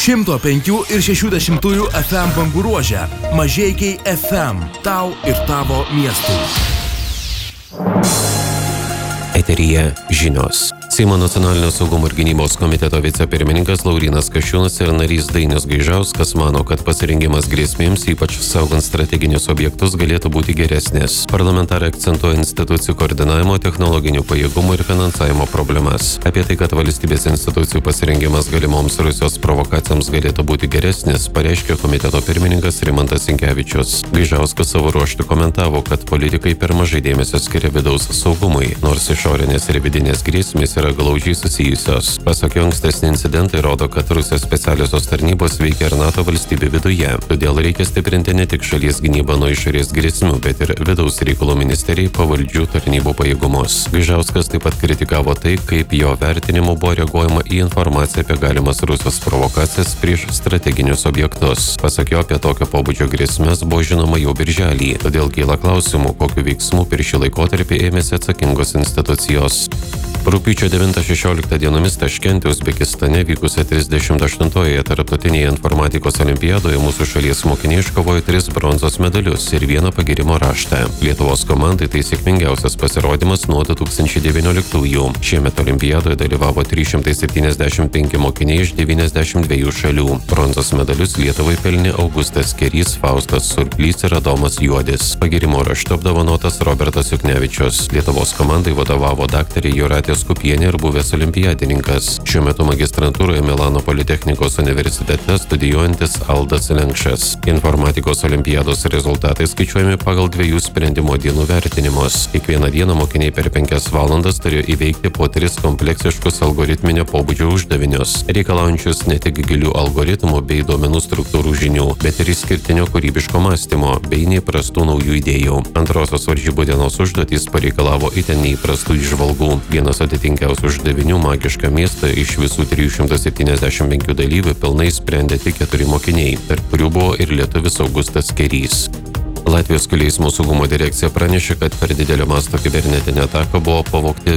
105 ir 60 FM bangų ruože. Mažeikiai FM. Tau ir tavo miestui. Eteryje žinios. Seimo nacionalinio saugumo ir gynybos komiteto vicepirmininkas Laurynas Kasčiūnas ir narys Dainius Gaižauskas mano, kad pasirengimas grėsmėms, ypač saugant strateginius objektus, galėtų būti geresnis. Parlamentarai akcentuoja institucijų koordinavimo, technologinių pajėgumų ir finansavimo problemas. Apie tai, kad valstybės institucijų pasirengimas galimoms Rusijos provokacijoms galėtų būti geresnis, pareiškė komiteto pirmininkas Rimantas Sinkevičius. Gaižauskas savo ruožtu komentavo, kad politikai per mažai dėmesio skiria vidaus saugumui, nors išorinės ir vidinės grėsmės yra glaudžiai susijusios. Pasak jo, ankstesni incidentai rodo, kad Rusijos specialiosios tarnybos veikia ir NATO valstybių viduje. Todėl reikia stiprinti ne tik šalies gynybą nuo išorės grėsmių, bet ir vidaus reikalų ministerijai pavaldžių tarnybų pajėgumus. Gaižauskas taip pat kritikavo tai, kaip jo vertinimu buvo reaguojama į informaciją apie galimas Rusijos provokacijas prieš strateginius objektus. Pasak jo, apie tokio pobūdžio grėsmės buvo žinoma jau birželį. Todėl kyla klausimų, kokiu veiksmu per šį laikotarpį ėmėsi atsakingos institucijos. Rugpjūčio 9-16 dienomis Taškente, Uzbekistane vykusią 38-oje tarptautinėje informatikos olimpiadoje mūsų šalies mokiniai iškovojo 3 bronzos medalius ir 1 pagyrimo raštą. Lietuvos komandai tai sėkmingiausias pasirodymas nuo 2019-ųjų. Šiemet olimpiadoje dalyvavo 375 mokiniai iš 92 šalių. Bronzos medalius Lietuvai pelnė Augustas Kerys, Faustas Surplys ir Adomas Juodis. Pagyrimo raštu apdovanotas Robertas Juknevičius. Lietuvos komandai vadovavo daktarė Jūratė Skupienė ir buvęs olimpiadininkas. Šiuo metu magistrantūroje Milano Politechnikos universitete studijuojantis Aldas Lenkšas. Informatikos olimpiados rezultatai skaičiuojami pagal 2 sprendimo dienų vertinimus. Kiekvieną dieną mokiniai per 5 valandas turėjo įveikti po 3 kompleksiškus algoritminio pobūdžio uždavinius, reikalaujančius ne tik gilių algoritmų bei duomenų struktūrų žinių, bet ir išskirtinio kūrybiško mąstymo bei neįprastų naujų idėjų. Antrosios varžybų dienos užduotys pareikalavo itin neįprastų įžvalgų. Vienas atitinkiausių uždavinių magišką miestą iš visų 375 dalyvių pilnai sprendė tik 4 mokiniai, tarp kurių buvo ir lietuvis Augustas Kerys. Latvijos kelių eismo saugumo direkcija pranešė, kad per didelio masto kibernetinę ataką buvo pavogti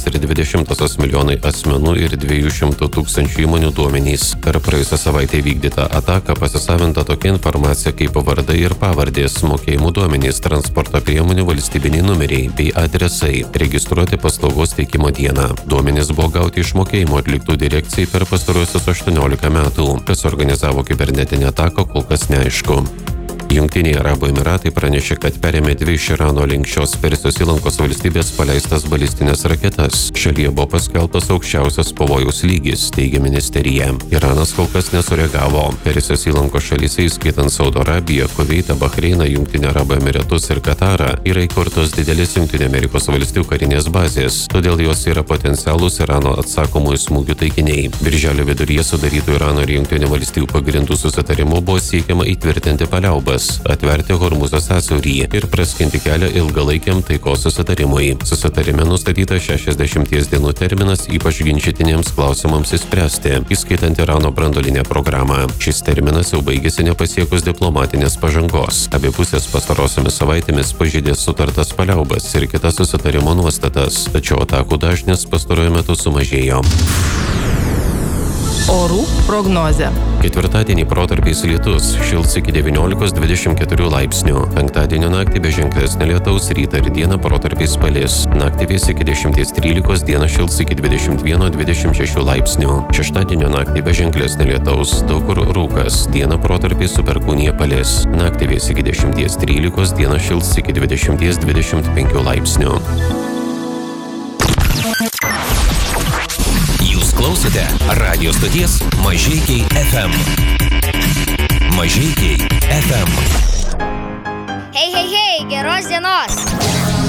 1,2 milijonai asmenų ir 200 tūkstančių įmonių duomenys. Per praėjusią savaitę vykdytą ataką pasisavinta tokia informacija kaip vardai ir pavardės, mokėjimų duomenys, transporto priemonių valstybiniai numeriai bei adresai, registruoti paslaugos teikimo dieną. Duomenys buvo gauti iš mokėjimo atliktų direkcijai per pastaruosius 18 metų. Kas organizavo kibernetinę ataką, kol kas neaišku. Jungtiniai Arabų Emiratai pranešė, kad perėmė 2 iš Irano link šios Persijos įlankos valstybės paleistas balistinės raketas. Šalyje buvo paskelbtas aukščiausias pavojaus lygis, teigia ministerija. Iranas kol kas nesureagavo. Persijos įlankos šalyse, įskaitant Saudo Arabiją, Kuveitą, Bahreiną, Jungtinių Arabų Emiratus ir Katarą, yra įkurtos didelės Jungtinių Amerikos valstijų karinės bazės, todėl jos yra potencialūs Irano atsakomųjų smūgių taikiniai. Birželio viduryje sudarytų Irano ir Jungtinių valstijų pagrindų susitarimu buvo siekiama įtvirtinti paliaubas, atverti Hormuzo sąsiaurį ir praskinti kelią ilgalaikiam taikos susitarimui. Susitarime nustatyta 60 dienų terminas ypač ginčytiniems klausimams išspręsti, įskaitant Irano branduolinę programą. Šis terminas jau baigėsi nepasiekus diplomatinės pažangos. Abi pusės pastarosiomis savaitėmis pažeidė sutartas paliaubas ir kitas susitarimo nuostatas, tačiau atakų dažnis pastaruoju metu sumažėjo. Orų prognozė. Ketvirtadienį protarpiais lietus, šils iki 19-24 laipsnių. Penktadienio naktį be ženklesnio lietaus, rytą ir dieną protarpiais palis. Naktį vės iki 10-13, dieną šils iki 21-26 laipsnių. Šeštadienio naktį be ženklesnio lietaus, daug kur rūkas, dieną protarpiais su perkūnija palis. Naktį vės iki 10-13, dieną šils iki 20-25 laipsnių. Klausote radio stoties Mažeikiai FM. Mažeikiai FM. Hei, geros dienos.